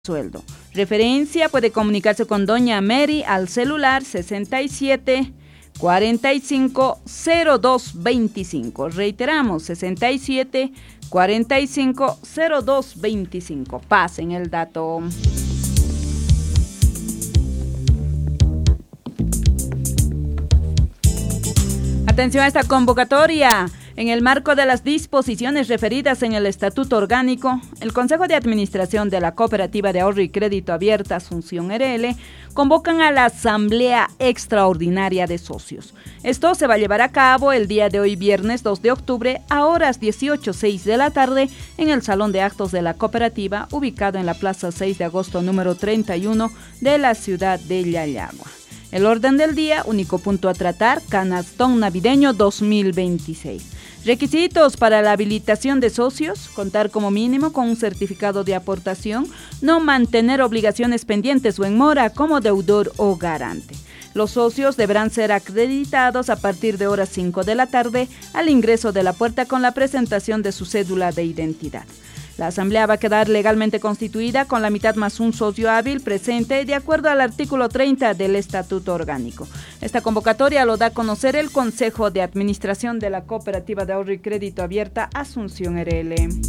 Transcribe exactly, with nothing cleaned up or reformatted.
sueldo. Referencia, puede comunicarse con doña Mary al celular sesenta y siete cuarenta y cinco cero dos veinticinco. Reiteramos, sesenta y siete cuarenta y cinco cero dos veinticinco. Pasen el dato. Atención a esta convocatoria. En el marco de las disposiciones referidas en el Estatuto Orgánico, el Consejo de Administración de la Cooperativa de Ahorro y Crédito Abierta Asunción R L convocan a la Asamblea Extraordinaria de Socios. Esto se va a llevar a cabo el día de hoy, viernes dos de octubre, a horas dieciocho seis de la tarde, en el Salón de Actos de la Cooperativa, ubicado en la Plaza seis de agosto número treinta y uno de la ciudad de Yayagua. El orden del día, único punto a tratar, Canastón Navideño dos mil veintiséis. Requisitos para la habilitación de socios: contar como mínimo con un certificado de aportación, no mantener obligaciones pendientes o en mora como deudor o garante. Los socios deberán ser acreditados a partir de horas cinco de la tarde al ingreso de la puerta con la presentación de su cédula de identidad. La asamblea va a quedar legalmente constituida con la mitad más un socio hábil presente de acuerdo al artículo treinta del Estatuto Orgánico. Esta convocatoria lo da a conocer el Consejo de Administración de la Cooperativa de Ahorro y Crédito Abierta Asunción R L.